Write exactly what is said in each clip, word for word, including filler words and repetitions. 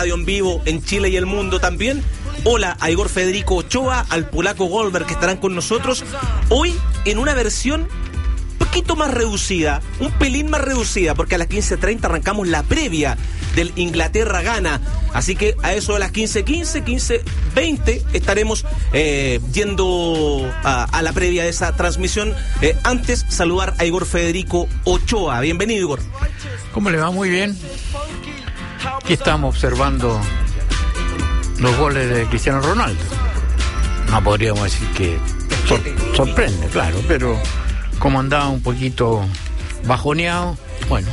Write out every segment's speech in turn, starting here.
radio en vivo en Chile y el mundo también. Hola a Igor Federico Ochoa, al polaco Goldberg, que estarán con nosotros hoy en una versión un poquito más reducida, un pelín más reducida, porque a las quince treinta arrancamos la previa del Inglaterra-Ghana. Así que a eso de las quince quince, quince veinte estaremos eh, yendo a, a la previa de esa transmisión. Eh, antes, saludar a Igor Federico Ochoa. Bienvenido, Igor. ¿Cómo le va? Muy bien. Aquí estamos observando los goles de Cristiano Ronaldo. No podríamos decir que sor- sorprende, claro, pero como andaba un poquito bajoneado, bueno,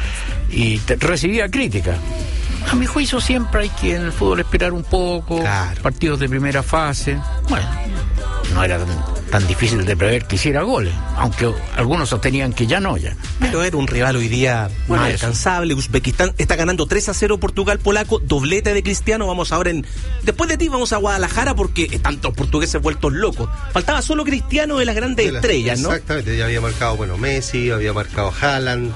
y te- recibía crítica. A mi juicio siempre hay que en el fútbol esperar un poco, claro. Partidos de primera fase, bueno, no era tan, tan difícil de prever que hiciera goles, aunque algunos sostenían que ya no, ya. Pero era un rival hoy día Bueno, más eso. alcanzable. Uzbekistán está ganando tres a cero Portugal polaco, doblete de Cristiano. Vamos ahora en... Después de ti vamos a Guadalajara porque están todos portugueses vueltos locos. Faltaba solo Cristiano de las grandes de las, estrellas, ¿no? Exactamente, ya había marcado, bueno, Messi, había marcado Haaland,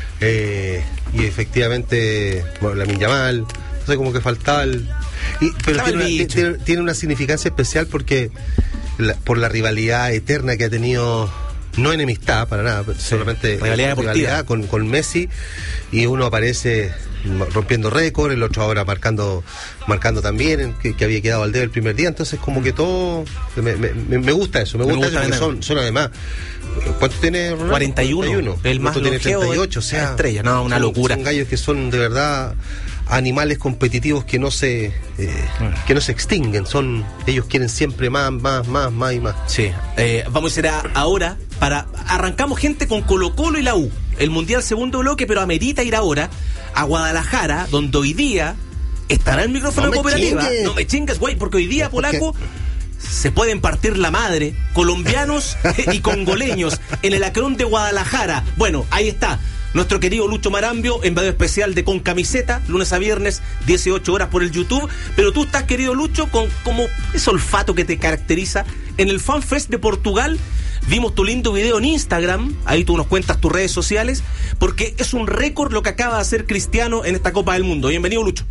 eh, y efectivamente, bueno, Lamine Yamal. No sé, como que faltaba el... Y, pero Estaba tiene el una, bicho. tiene, tiene una significancia especial porque la, por la rivalidad eterna que ha tenido, no enemistad para nada, pero solamente rivalidad deportiva. con, con Messi, y uno aparece rompiendo récord, el otro ahora marcando marcando también, que, que había quedado al dedo el primer día, entonces como que todo me, me, me, me gusta eso, me, Me gusta, gusta eso, porque son, son además, ¿cuánto tiene Ronaldo? cuarenta y uno, el más tiene longevo treinta y ocho, de o sea, estrella, no, una son, locura. son gallos que son de verdad animales competitivos que no se eh, que no se extinguen, son ellos quieren siempre más, más, más, más y más. Sí, eh, vamos a ir a, ahora para... Arrancamos, gente, con Colo Colo y la U. El Mundial segundo bloque, pero amerita ir ahora a Guadalajara, donde hoy día estará el micrófono No de me cooperativa. chingues. No me chingas, güey, porque hoy día, ¿Por qué? polaco, se pueden partir la madre, colombianos y congoleños, en el Acrón de Guadalajara. Bueno, ahí está. Nuestro querido Lucho Marambio, enviado especial de Con Camiseta, lunes a viernes, dieciocho horas por el YouTube. Pero tú estás, querido Lucho, con como ese olfato que te caracteriza. En el FanFest de Portugal, vimos tu lindo video en Instagram, ahí tú nos cuentas tus redes sociales, porque es un récord lo que acaba de hacer Cristiano en esta Copa del Mundo. Bienvenido, Lucho.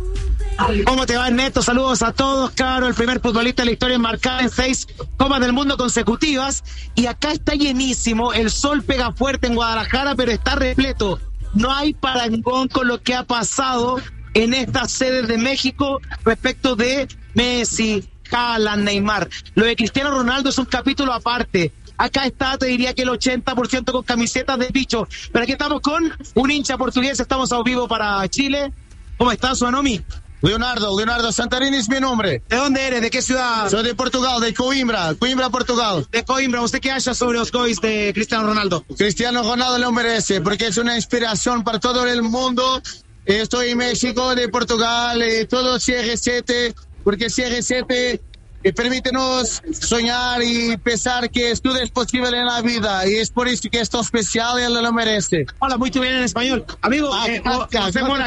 ¿Cómo te va, Ernesto? Saludos a todos, claro, el primer futbolista de la historia en marcar en seis Copas del Mundo consecutivas. Y acá está llenísimo, el sol pega fuerte en Guadalajara, pero está repleto. No hay parangón con lo que ha pasado en estas sedes de México respecto de Messi, Haaland, Neymar. Lo de Cristiano Ronaldo es un capítulo aparte. Acá está, te diría que el ochenta por ciento con camisetas del bicho. Pero aquí estamos con un hincha portugués, estamos a vivo para Chile. ¿Cómo estás, Suanomi? Leonardo, Leonardo Santarini es mi nombre. ¿De dónde eres? ¿De qué ciudad? Soy de Portugal, de Coimbra, Coimbra, Portugal. De Coimbra. ¿Usted qué haya sobre los goles de Cristiano Ronaldo? Cristiano Ronaldo lo merece porque es una inspiración para todo el mundo. Estoy en México, de Portugal, eh, todo C R siete, porque C R siete eh, permítenos soñar y pensar que todo es posible en la vida, y es por eso que esto especial y él lo merece. Hola, muy bien en español. Amigo, Ah, eh, ah, José Mora,